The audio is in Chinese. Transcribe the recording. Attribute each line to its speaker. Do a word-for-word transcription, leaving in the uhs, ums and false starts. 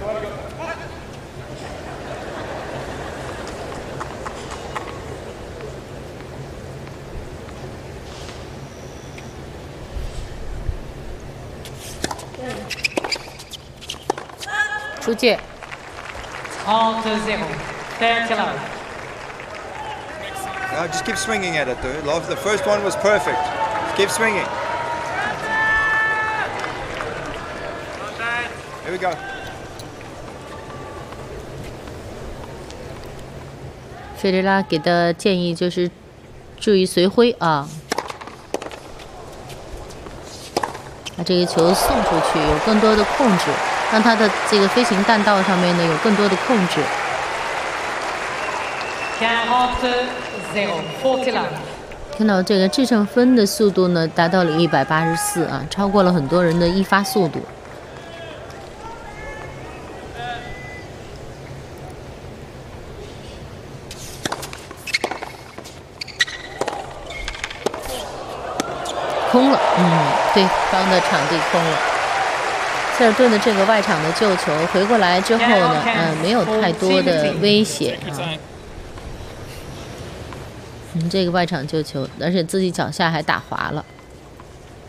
Speaker 1: 出界。
Speaker 2: Hard to zero. thirty love.
Speaker 3: No, just keep swinging at it, dude. Love, the first one was perfect. Just keep swinging. Here we go.
Speaker 1: 费雷拉给的建议就是注意随挥啊，把这个球送出去，有更多的控制，让他的这个飞行弹道上面呢有更多的控制。看到这个制胜分的速度呢，达到了一百八十四啊，超过了很多人的一发速度。空了，嗯，对方的场地空了。切尔顿的这个外场的救球回过来之后呢，嗯，没有太多的威胁啊。嗯，这个外场救球，而且自己脚下还打滑了。